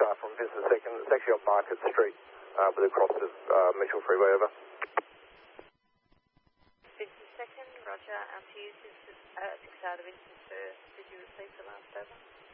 from Business Second. It's actually on Market Street, with a cross of Mitchell Freeway, over. Business Second, roger. To use this 6 out of instance, did you repeat the last over?